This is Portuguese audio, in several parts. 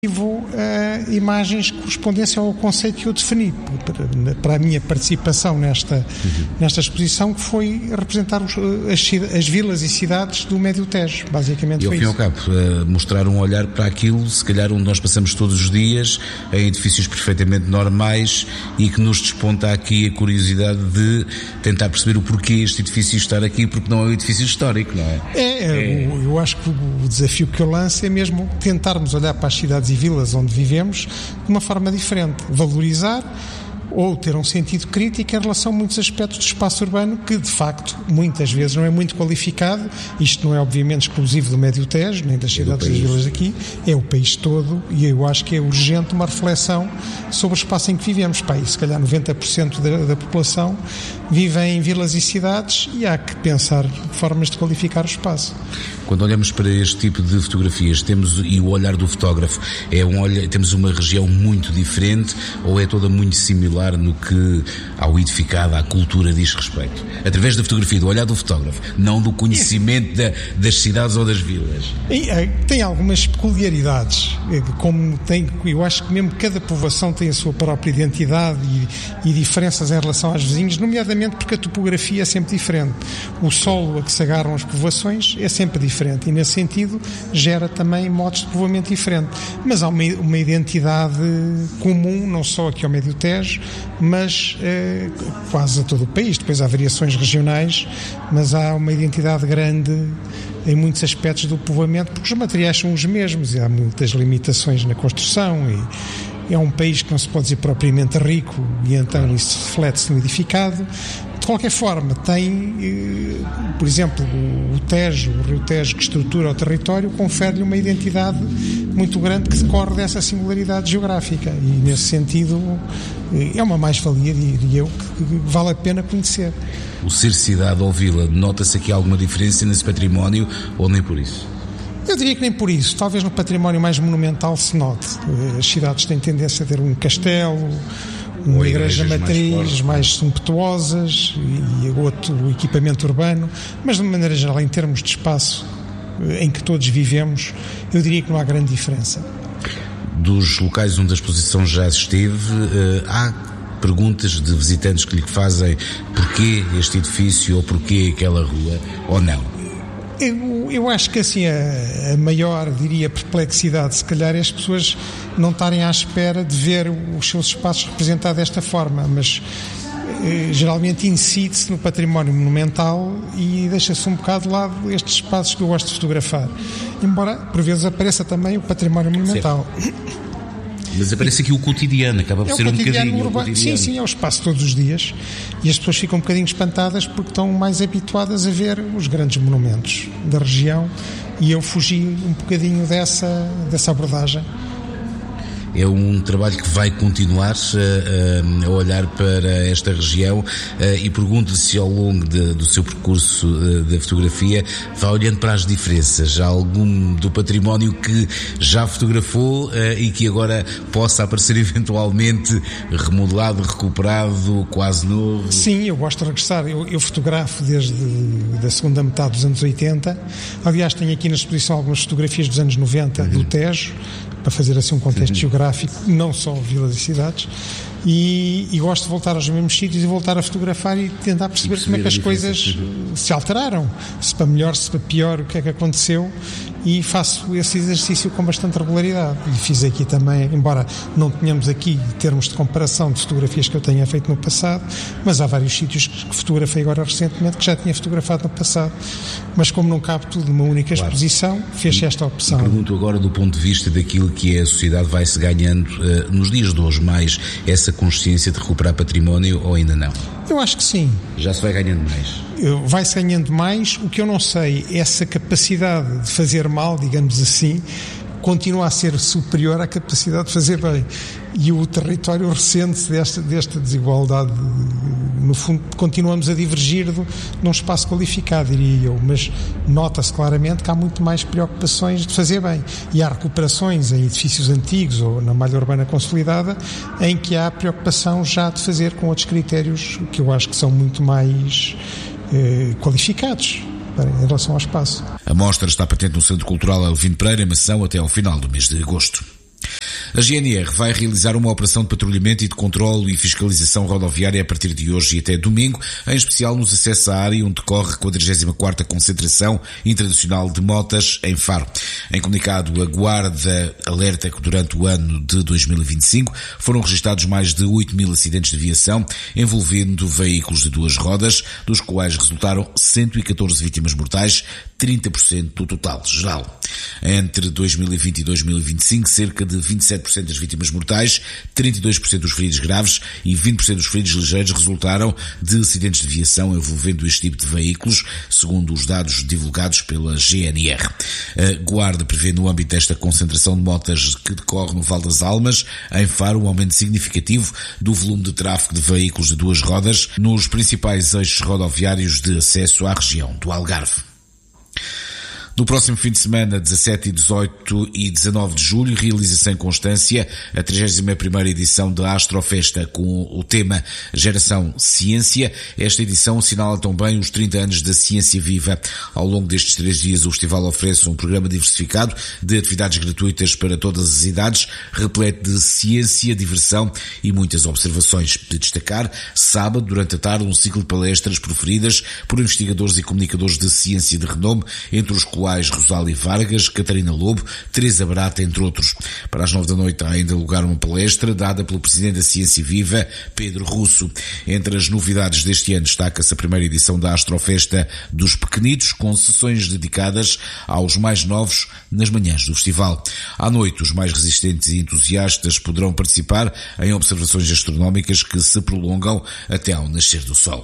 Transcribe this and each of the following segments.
imagens que correspondessem ao conceito que eu defini para a minha participação nesta exposição, que foi representar as vilas e cidades do Médio Tejo, basicamente. E ao fim e ao cabo, mostrar um olhar para aquilo, se calhar onde nós passamos todos os dias, em edifícios perfeitamente normais, e que nos desponta aqui a curiosidade de tentar perceber o porquê este edifício estar aqui, porque não é um edifício histórico, não é? Eu acho que o desafio que eu lanço é mesmo tentarmos olhar para as cidades e vilas onde vivemos de uma forma diferente, valorizar ou ter um sentido crítico em relação a muitos aspectos do espaço urbano que, de facto, muitas vezes não é muito qualificado. Isto não é, obviamente, exclusivo do Médio Tejo, nem das cidades e das vilas aqui, é o país todo, e eu acho que é urgente uma reflexão sobre o espaço em que vivemos. E se calhar 90% da população vive em vilas e cidades, e há que pensar formas de qualificar o espaço. Quando olhamos para este tipo de fotografias, e o olhar do fotógrafo, temos uma região muito diferente, ou é toda muito similar no que ao edificado, à cultura diz respeito? Através da fotografia, do olhar do fotógrafo, não do conhecimento das cidades ou das vilas. Tem algumas peculiaridades, eu acho que mesmo cada povoação tem a sua própria identidade e diferenças em relação aos vizinhos, nomeadamente porque a topografia é sempre diferente. O solo a que se agarram as povoações é sempre diferente, e nesse sentido gera também modos de povoamento diferente. Mas há uma identidade comum, não só aqui ao Médio Tejo, mas quase a todo o país. Depois há variações regionais, mas há uma identidade grande em muitos aspectos do povoamento, porque os materiais são os mesmos, e há muitas limitações na construção, e é um país que não se pode dizer propriamente rico, e então isso reflete-se no edificado. De qualquer forma, tem, por exemplo, o Rio Tejo, que estrutura o território, confere-lhe uma identidade muito grande que decorre dessa singularidade geográfica, e nesse sentido é uma mais-valia, diria eu, que vale a pena conhecer. O ser cidade ou vila, nota-se aqui alguma diferença nesse património, ou nem por isso? Eu diria que nem por isso. Talvez no património mais monumental se note. As cidades têm tendência a ter um castelo, uma igreja matriz mais sumptuosas e outro equipamento urbano, mas de uma maneira geral, em termos de espaço em que todos vivemos, eu diria que não há grande diferença. Dos locais onde a exposição já esteve, há perguntas de visitantes que lhe fazem porquê este edifício ou porquê aquela rua, ou não? Eu acho que assim a maior, diria, perplexidade, se calhar, é as pessoas não estarem à espera de ver os seus espaços representados desta forma, mas geralmente incide-se no património monumental e deixa-se um bocado de lado estes espaços que eu gosto de fotografar, embora por vezes apareça também o património monumental. Mas aparece aqui o cotidiano, acaba por ser um bocadinho urbano. Sim, é o espaço todos os dias, e as pessoas ficam um bocadinho espantadas porque estão mais habituadas a ver os grandes monumentos da região, e eu fugi um bocadinho dessa abordagem. É um trabalho que vai continuar a olhar para esta região, e pergunto-lhe se ao longo do seu percurso da fotografia vai olhando para as diferenças. Há algum do património que já fotografou e que agora possa aparecer eventualmente remodelado, recuperado, quase novo? Sim, eu gosto de regressar. Eu fotografo desde a segunda metade dos anos 80. Aliás, tenho aqui na exposição algumas fotografias dos anos 90 do Tejo, para fazer assim um contexto geográfico, não só vilas e cidades, e gosto de voltar aos mesmos sítios e voltar a fotografar e tentar perceber como é que as coisas se alteraram, se para melhor, se para pior, o que é que aconteceu, e faço esse exercício com bastante regularidade. E fiz aqui também, embora não tenhamos aqui termos de comparação de fotografias que eu tenha feito no passado, mas há vários sítios que fotografei agora recentemente que já tinha fotografado no passado, mas como não cabe tudo numa única exposição, fez esta opção. Pergunto agora do ponto de vista daquilo que é a sociedade, vai-se ganhando nos dias de hoje mais essa consciência de recuperar património, ou ainda não? Eu acho que sim. Já se vai ganhando mais? Vai-se ganhando mais. O que eu não sei é essa capacidade de fazer mal, digamos assim, continua a ser superior à capacidade de fazer bem. E o território ressente-se desta desigualdade. No fundo, continuamos a divergir num espaço qualificado, diria eu, mas nota-se claramente que há muito mais preocupações de fazer bem. E há recuperações em edifícios antigos ou na malha urbana consolidada em que há preocupação já de fazer com outros critérios que eu acho que são muito mais qualificados em relação ao espaço. A mostra está patente no Centro Cultural Alvino Pereira, em Mação, até ao final do mês de agosto. A GNR vai realizar uma operação de patrulhamento e de controle e fiscalização rodoviária a partir de hoje e até domingo, em especial nos acessos à área onde decorre a 44ª Concentração Internacional de Motas em Faro. Em comunicado, a Guarda alerta que durante o ano de 2025 foram registados mais de 8.000 acidentes de viação envolvendo veículos de duas rodas, dos quais resultaram 114 vítimas mortais, 30% do total geral. Entre 2020 e 2025, cerca de 27% das vítimas mortais, 32% dos feridos graves e 20% dos feridos ligeiros resultaram de acidentes de viação envolvendo este tipo de veículos, segundo os dados divulgados pela GNR. A Guarda prevê no âmbito desta concentração de motas que decorre no Val das Almas, em Faro, um aumento significativo do volume de tráfego de veículos de duas rodas nos principais eixos rodoviários de acesso à região do Algarve. No próximo fim de semana, 17, 18 e 19 de julho, realiza-se em Constância a 31ª edição da Astrofesta com o tema Geração Ciência. Esta edição assinala também os 30 anos da Ciência Viva. Ao longo destes 3 dias, o festival oferece um programa diversificado de atividades gratuitas para todas as idades, repleto de ciência, diversão e muitas observações. De destacar, sábado, durante a tarde, um ciclo de palestras proferidas por investigadores e comunicadores de ciência de renome, entre os quais Rosália Vargas, Catarina Lobo, Teresa Barata, entre outros. Para as 9 da noite há ainda lugar uma palestra dada pelo Presidente da Ciência Viva, Pedro Russo. Entre as novidades deste ano destaca-se a primeira edição da Astrofesta dos Pequenitos, com sessões dedicadas aos mais novos nas manhãs do festival. À noite, os mais resistentes e entusiastas poderão participar em observações astronómicas que se prolongam até ao nascer do Sol.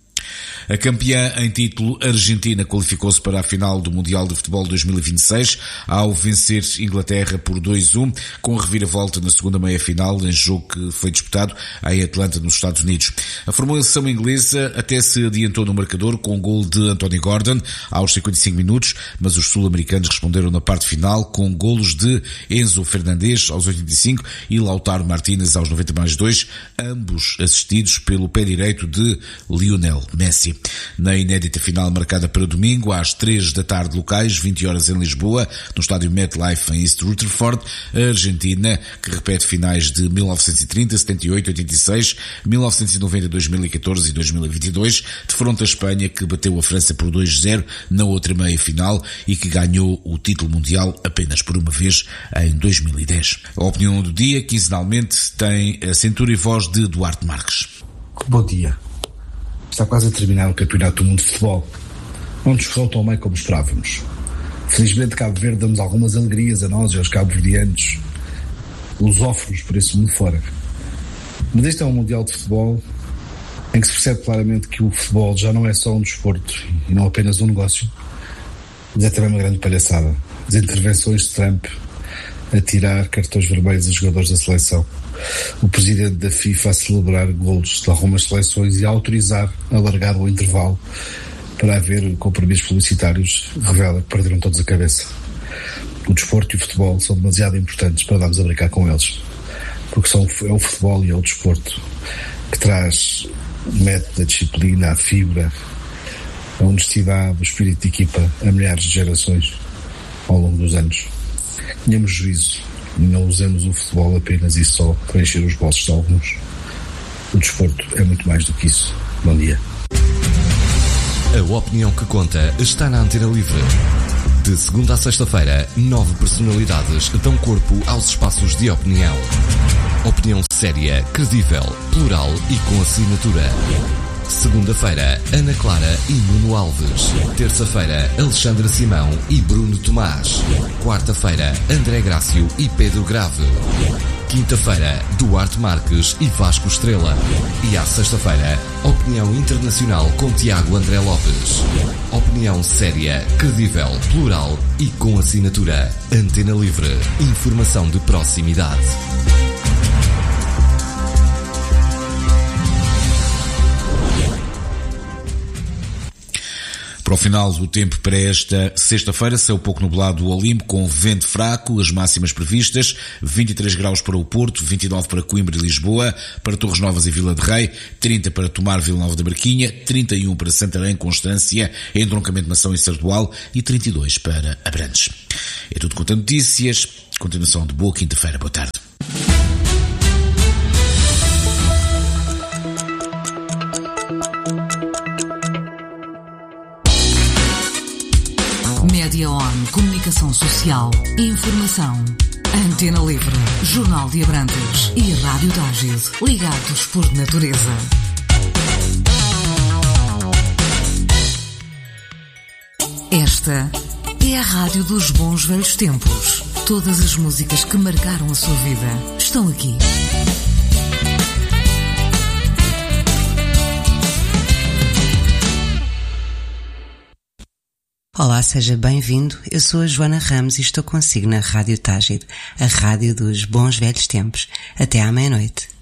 A campeã em título Argentina qualificou-se para a final do Mundial de Futebol 2026 ao vencer Inglaterra por 2-1, com reviravolta na segunda meia-final em jogo que foi disputado em Atlanta, nos Estados Unidos. A formação inglesa até se adiantou no marcador com o gol de Anthony Gordon aos 55 minutos, mas os sul-americanos responderam na parte final com golos de Enzo Fernandes aos 85 e Lautaro Martínez aos 90+2, ambos assistidos pelo pé direito de Lionel Messi. Na inédita final marcada para domingo, às 3 da tarde locais, 20 horas em Lisboa, no estádio MetLife em East Rutherford, a Argentina, que repete finais de 1930, 78, 86, 1990, 2014 e 2022, defronta a Espanha, que bateu a França por 2-0 na outra meia-final e que ganhou o título mundial apenas por uma vez em 2010. A opinião do dia, quinzenalmente, tem a cintura e voz de Duarte Marques. Bom dia. Está quase a terminar o Campeonato do Mundo de Futebol. Não nos correu tão bem como esperávamos. Felizmente, Cabo Verde dá-nos algumas alegrias a nós e aos cabo-verdianos, lusófonos por esse mundo fora. Mas este é um Mundial de Futebol em que se percebe claramente que o futebol já não é só um desporto e não apenas um negócio, mas é também uma grande palhaçada. As intervenções de Trump a tirar cartões vermelhos a jogadores da seleção, o presidente da FIFA a celebrar golos de algumas seleções e a autorizar alargar o intervalo para haver compromissos publicitários, revela que perderam todos a cabeça. O desporto e o futebol são demasiado importantes para darmos a brincar com eles, porque é o futebol e é o desporto que traz o método, a disciplina, a fibra, a honestidade, o espírito de equipa a milhares de gerações ao longo dos anos. Tenhamos juízo e não usemos o futebol apenas e só para encher os bolsos de alguns. O desporto é muito mais do que isso. Bom dia. A opinião que conta está na Antena Livre. De segunda a sexta-feira, 9 personalidades dão corpo aos espaços de opinião. Opinião séria, credível, plural e com assinatura. Segunda-feira, Ana Clara e Nuno Alves. Terça-feira, Alexandra Simão e Bruno Tomás. Quarta-feira, André Grácio e Pedro Grave. Quinta-feira, Duarte Marques e Vasco Estrela. E à sexta-feira, Opinião Internacional com Tiago André Lopes. Opinião séria, credível, plural e com assinatura. Antena Livre. Informação de proximidade. Para o final do tempo para esta sexta-feira, céu pouco nublado do Olimpo, com vento fraco, as máximas previstas, 23 graus para o Porto, 29 para Coimbra e Lisboa, para Torres Novas e Vila de Rei, 30 para Tomar, Vila Nova da Barquinha, 31 para Santarém, Constância, Entroncamento, Mação e Sardual e 32 para Abrantes. É tudo quanto a notícias. Continuação de boa quinta-feira. Boa tarde. Média On, Comunicação Social, Informação. Antena Livre, Jornal de Abrantes e Rádio Tágide, ligados por natureza. Esta é a rádio dos bons velhos tempos. Todas as músicas que marcaram a sua vida estão aqui. Olá, seja bem-vindo. Eu sou a Joana Ramos e estou consigo na Rádio Tágide, a rádio dos bons velhos tempos. Até à meia-noite.